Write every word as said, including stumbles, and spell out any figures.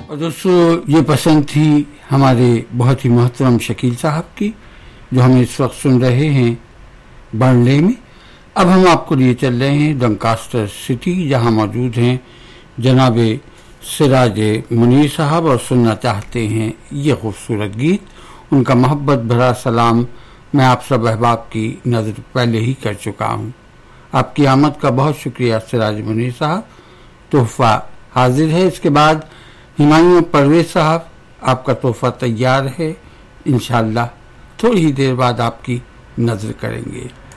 और दोस्तों ये पसंद थी हमारे बहुत ही मोहतरम शकील साहब की, जो हमें इस वक्त सुन रहे हैं बर्नले में। अब हम आपको लिए चल रहे हैं डंकास्टर सिटी, जहां मौजूद हैं जनाब सिराज मुनीर साहब और सुनना चाहते हैं ये खूबसूरत गीत। उनका मोहब्बत भरा सलाम मैं आप सब अहबाब की नज़र पहले ही कर चुका हूँ। आपकी आमद का बहुत शुक्रिया सिराज मुनीर साहब, तोहफा हाजिर है। इसके बाद हिमायू परवेज साहब, आपका तोहफा तैयार है, इंशाअल्लाह थोड़ी ही देर बाद आपकी नज़र करेंगे।